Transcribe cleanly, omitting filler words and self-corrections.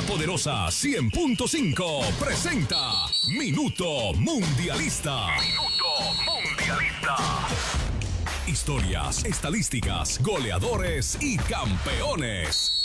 Poderosa 100.5 presenta Minuto Mundialista. Minuto Mundialista. Historias, estadísticas, goleadores y campeones.